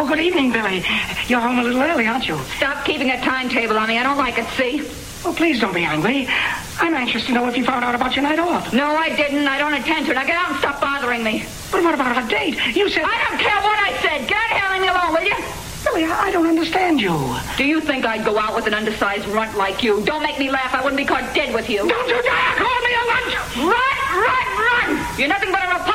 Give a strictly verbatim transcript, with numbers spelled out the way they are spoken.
Oh, good evening, Billy. You're home a little early, aren't you? Stop keeping a timetable on me. I don't like it, see? Oh, please don't be angry. I'm anxious to know if you found out about your night off. No, I didn't. I don't intend to. Now get out and stop bothering me. But what about our date? You said... I don't care what I said. Get out of here and leave me alone, will you? Billy, I don't understand you. Do you think I'd go out with an undersized runt like you? Don't make me laugh. I wouldn't be caught dead with you. Don't you dare call me a runt! Run, run, run! You're nothing but a Republican.